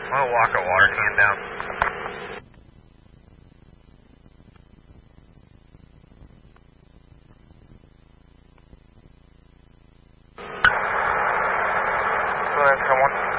I'll walk a water can down. Go ahead, someone.